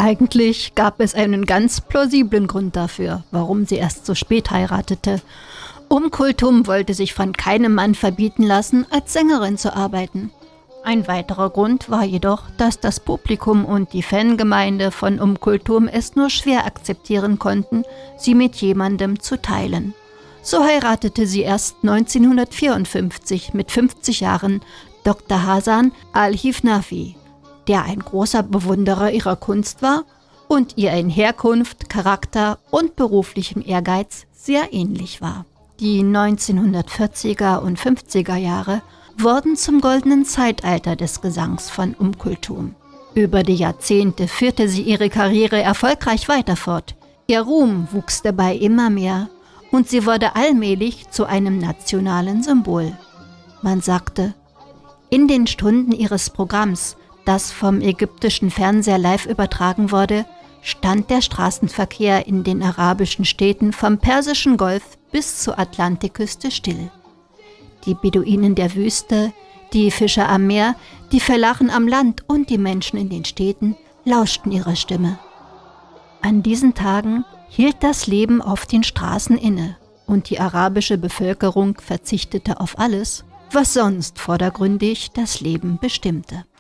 Eigentlich gab es einen ganz plausiblen Grund dafür, warum sie erst so spät heiratete. Kulthum wollte sich von keinem Mann verbieten lassen, als Sängerin zu arbeiten. Ein weiterer Grund war jedoch, dass das Publikum und die Fangemeinde von Kulthum es nur schwer akzeptieren konnten, sie mit jemandem zu teilen. So heiratete sie erst 1954 mit 50 Jahren Dr. Hasan al-Hifnafi, der ein großer Bewunderer ihrer Kunst war und ihr in Herkunft, Charakter und beruflichem Ehrgeiz sehr ähnlich war. Die 1940er und 50er Jahre wurden zum goldenen Zeitalter des Gesangs von Kulthum. Über die Jahrzehnte führte sie ihre Karriere erfolgreich weiter fort. Ihr Ruhm wuchs dabei immer mehr und sie wurde allmählich zu einem nationalen Symbol. Man sagte, in den Stunden ihres Programms, das vom ägyptischen Fernseher live übertragen wurde, stand der Straßenverkehr in den arabischen Städten vom Persischen Golf bis zur Atlantikküste still. Die Beduinen der Wüste, die Fischer am Meer, die Felachen am Land und die Menschen in den Städten lauschten ihrer Stimme. An diesen Tagen hielt das Leben auf den Straßen inne und die arabische Bevölkerung verzichtete auf alles, was sonst vordergründig das Leben bestimmte.